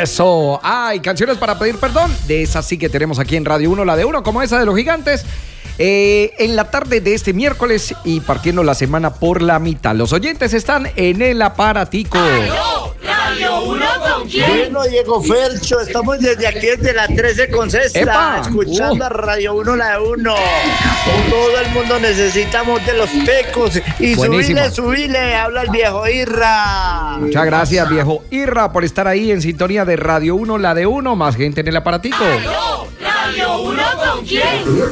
Eso. Ay, canciones para pedir perdón. De esas sí que tenemos aquí en Radio 1, la de uno, como esa de los gigantes. En la tarde de este miércoles y partiendo la semana por la mitad. Los oyentes están en el aparatico. ¡Aló! ¿Radio 1 con quién? Bueno, Diego Fercho, estamos desde aquí, desde la 13 con César, ¡Epa! escuchando a Radio 1, la de 1. Todo el mundo necesitamos de los pecos. Y Buenísimo. subile, habla el viejo Irra. Muchas gracias, viejo Irra, por estar ahí en sintonía de Radio 1, la de uno. Más gente en el aparatico. ¡Aló! ¿Radio 1 con quién?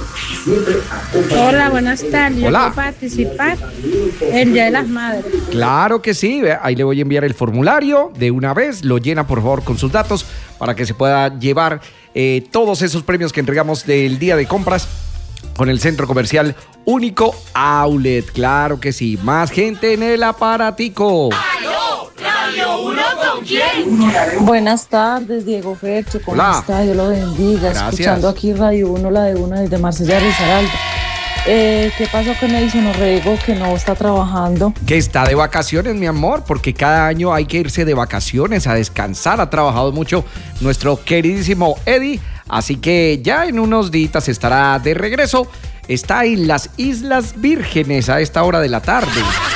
Hola, buenas tardes. Hola. Yo quiero participar el Día de las Madres. Claro que sí. Ahí le voy a enviar el formulario de una vez. Lo llena, por favor, con sus datos para que se pueda llevar todos esos premios que entregamos del día de compras con el Centro Comercial Único Outlet. Claro que sí. Más gente en el aparatico. ¡Aló! ¿Radio 1 con quién? Buenas tardes, Diego Fercho, ¿cómo Hola. está? Dios lo bendiga. Gracias. Escuchando aquí Radio 1, la de 1 desde Marsella Risaralda. ¿Qué pasó con Edison Orrego, que no está trabajando? Que está de vacaciones, mi amor, porque cada año hay que irse de vacaciones a descansar. Ha trabajado mucho nuestro queridísimo Eddie, así que ya en unos días estará de regreso. Está en las Islas Vírgenes a esta hora de la tarde.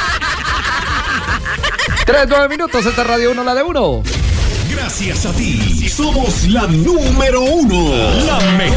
3-9 minutos, esta Radio 1, la de 1. Gracias a ti, somos la número 1. La mejor.